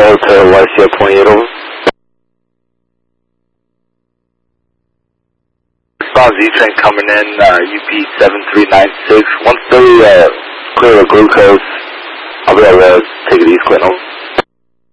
Hotel YCL 28 over. Response Z-Train coming in, UP 7396. Once they clear the glucose, I'll be able to take it east, Quentin.